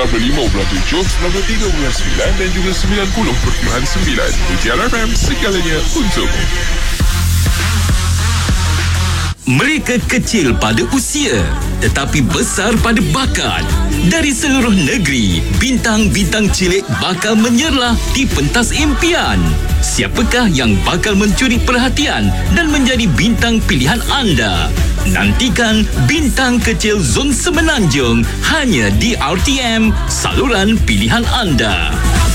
selama 5.7, selama 3.9 dan juga 90.9. Ujian FM, segalanya untukmu. Mereka kecil pada usia tetapi besar pada bakat. Dari seluruh negeri, bintang-bintang cilik bakal menyerlah di pentas impian. Siapakah yang bakal mencuri perhatian dan menjadi bintang pilihan anda? Nantikan Bintang Kecil Zon Semenanjung hanya di RTM, saluran pilihan anda.